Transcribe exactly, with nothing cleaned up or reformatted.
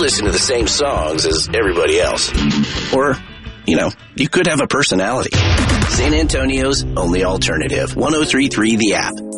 listen to the same songs as everybody else. Or, you know, you could have a personality. San Antonio's only alternative. one oh three point three The App.